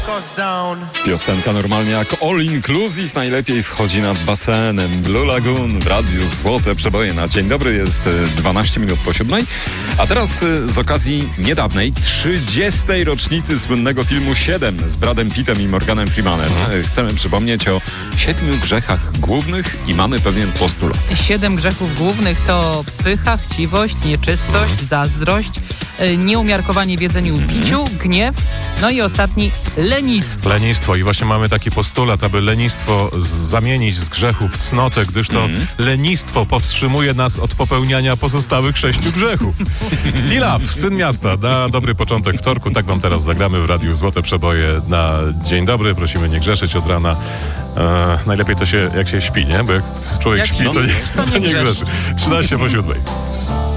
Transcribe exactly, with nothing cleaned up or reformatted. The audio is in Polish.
Piosenka normalnie jak all inclusive, najlepiej wchodzi nad basenem. Blue Lagoon w radiu Złote Przeboje na dzień dobry, jest dwanaście minut po siódmej. A teraz z okazji niedawnej trzydziestej rocznicy słynnego filmu siedem z Bradem Pittem i Morganem Freemanem chcemy przypomnieć o siedmiu grzechach głównych i mamy pewien postulat. Siedem grzechów głównych to pycha, chciwość, nieczystość, zazdrość, nieumiarkowanie w jedzeniu i piciu, gniew, no i ostatni lenistwo. Lenistwo. I właśnie mamy taki postulat, aby lenistwo z- zamienić z grzechu w cnotę, gdyż to Mhm. lenistwo powstrzymuje nas od popełniania pozostałych sześciu grzechów. Tilaf, Syn Miasta, na dobry początek wtorku. Tak wam teraz zagramy w Radiu Złote Przeboje na dzień dobry. Prosimy nie grzeszyć od rana. E, najlepiej to się, jak się śpi, nie? Bo jak człowiek Jak śpi, śpi, to nie, to nie to nie grzeszy. grzeszy. trzynaście po siódmej.